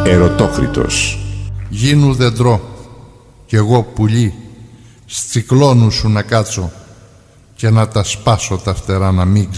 Ερωτόκριτος. Γίνου δεντρό κι εγώ πουλί, σ' τσικλώνου σου να κάτσω και να τα σπάσω τα φτερά να μην